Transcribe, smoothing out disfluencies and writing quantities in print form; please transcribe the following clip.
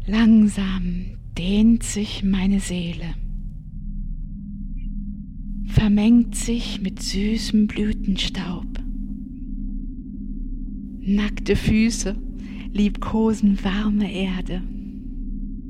Langsam dehnt sich meine Seele, vermengt sich mit süßem Blütenstaub. Nackte Füße liebkosen warme Erde.